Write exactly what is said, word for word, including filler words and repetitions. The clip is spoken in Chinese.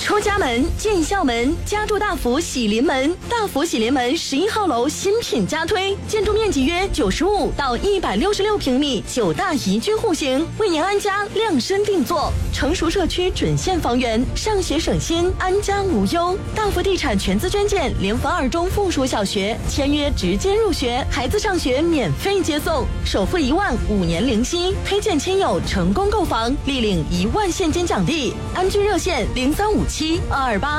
出家门，进校门，家住大福喜临门。大福喜临门十一号楼新品加推，建筑面积约九十五到一百六十六平米，九大宜居户型，为您安家量身定做。成熟社区准现房源，上学省心，安家无忧。大福地产全资捐建联防二中附属小学，签约直接入学，孩子上学免费接送，首付一万，五年零息，推荐亲友成功购房，立领一万现金奖励。安居热线零三五七二二八